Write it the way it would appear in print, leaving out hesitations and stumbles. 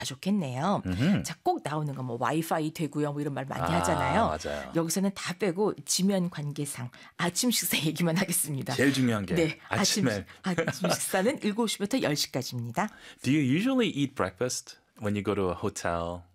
좋겠네요. 자, 꼭 나오는 거 뭐 와이파이 되고요. 뭐 이런 말 많이 하잖아요. 맞아요. 여기서는 다 빼고 지면 관계상 아침 식사 얘기만 하겠습니다. 제일 중요한 게 네, 아침에. 아침 식사는 7시부터 10시까지입니다. Do you usually eat breakfast when you go to a hotel